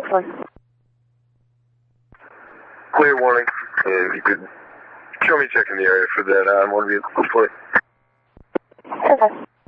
one. Clear warning. And you could show me checking the area for that one vehicle, please. Okay.